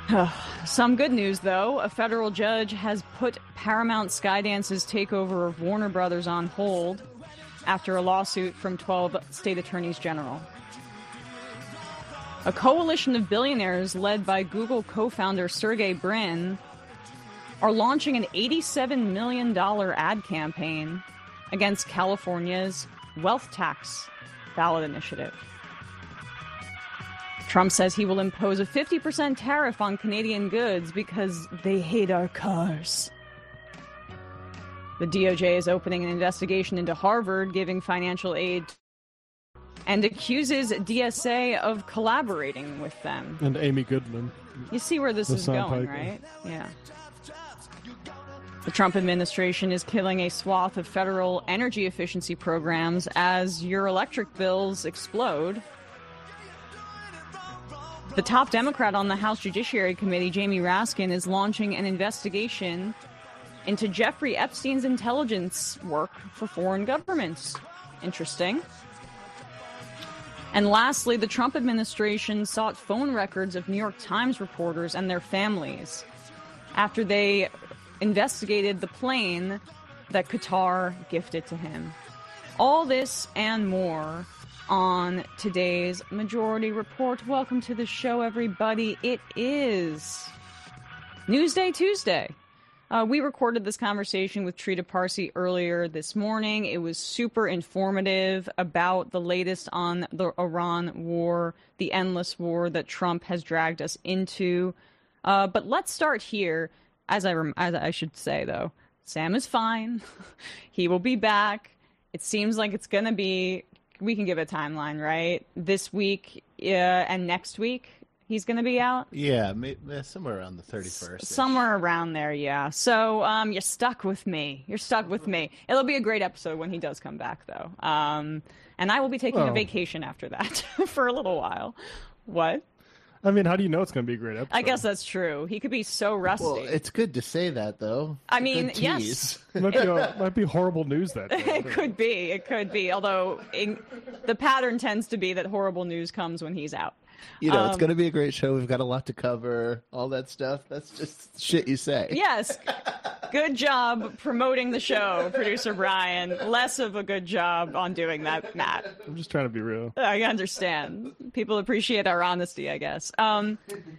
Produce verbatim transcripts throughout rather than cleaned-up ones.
Some good news, though. A federal judge has put Paramount Skydance's takeover of Warner Brothers on hold after a lawsuit from twelve state attorneys general. A coalition of billionaires led by Google co-founder Sergey Brin are launching an eighty-seven million dollars ad campaign against California's wealth tax ballot initiative. Trump says he will impose a fifty percent tariff on Canadian goods because they hate our cars. The D O J is opening an investigation into Harvard giving financial aid and accuses D S A of collaborating with them. And Amy Goodman. You see where this is going, right? Yeah. The Trump administration is killing a swath of federal energy efficiency programs as your electric bills explode. The top Democrat on the House Judiciary Committee, Jamie Raskin, is launching an investigation into Jeffrey Epstein's intelligence work for foreign governments. Interesting. And lastly, the Trump administration sought phone records of New York Times reporters and their families after they investigated the plane that Qatar gifted to him. All this and more on today's Majority Report. Welcome to the show, everybody. It is Newsday Tuesday. Uh, we recorded this conversation with Trita Parsi earlier this morning. It was super informative about the latest on the Iran war, the endless war that Trump has dragged us into. Uh, but let's start here. As I, rem- as I should say, though, Sam is fine. He will be back. It seems like it's going to be, we can give a timeline, right? This week uh, and next week, he's going to be out? Yeah, maybe, somewhere around the thirty-first. S- somewhere around there, yeah. So um, you're stuck with me. You're stuck with me. It'll be a great episode when he does come back, though. Um, and I will be taking well, a vacation after that for a little while. What? I mean, how do you know it's going to be a great episode? I guess that's true. He could be so rusty. Well, it's good to say that, though. I It's a mean, good yes. tease. It might be, a, might be horrible news that day. It could be. It could be. Although in, the pattern tends to be that horrible news comes when he's out. You know, Um, it's going to be a great show. We've got a lot to cover, all that stuff. That's just shit you say. Yes. Good job promoting the show, Producer Brian. Less of a good job on doing that, Matt. I'm just trying to be real. I understand. People appreciate our honesty, I guess. Um,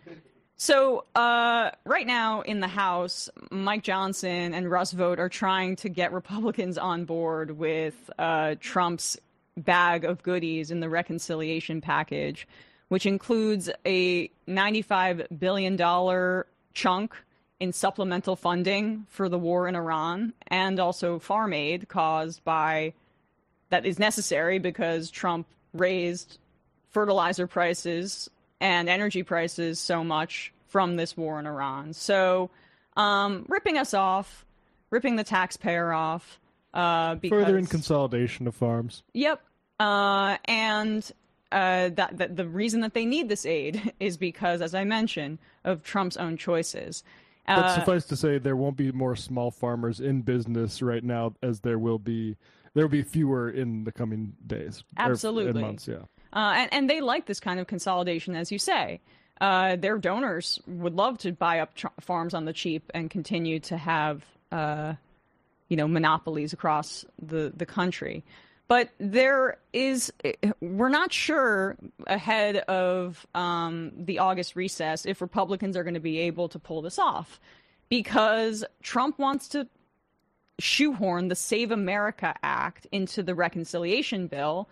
so uh, right now in the House, Mike Johnson and Russ Vought are trying to get Republicans on board with uh, Trump's bag of goodies in the reconciliation package, which includes a ninety-five billion dollars chunk in supplemental funding for the war in Iran, and also farm aid caused by, that is necessary because Trump raised fertilizer prices and energy prices so much from this war in Iran. So um, ripping us off, ripping the taxpayer off. Uh, because, Further in consolidation of farms. Yep. Uh, and uh, that, that the reason that they need this aid is because, as I mentioned, of Trump's own choices. But Uh, suffice to say, there won't be more small farmers in business right now, as there will be. There will be fewer in the coming days. Absolutely. Or in months, yeah. Uh, and, and they like this kind of consolidation, as you say. Uh, their donors would love to buy up tr- farms on the cheap and continue to have, uh, you know, monopolies across the, the country. But there is, we're not sure ahead of um, the August recess if Republicans are going to be able to pull this off, because Trump wants to shoehorn the Save America Act into the reconciliation bill,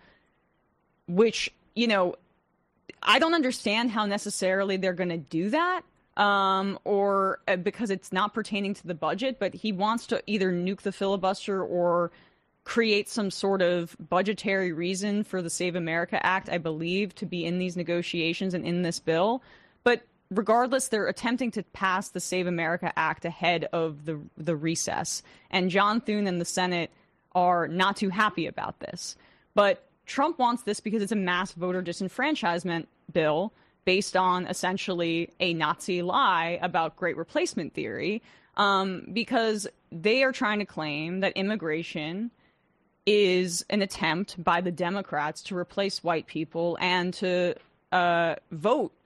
which, you know, I don't understand how necessarily they're going to do that, um, or uh, because it's not pertaining to the budget, but he wants to either nuke the filibuster or create some sort of budgetary reason for the Save America Act, I believe, to be in these negotiations and in this bill. But regardless, they're attempting to pass the Save America Act ahead of the the recess. And John Thune and the Senate are not too happy about this. But Trump wants this because it's a mass voter disenfranchisement bill based on essentially a Nazi lie about great replacement theory, um, because they are trying to claim that immigration is an attempt by the Democrats to replace white people and to uh, vote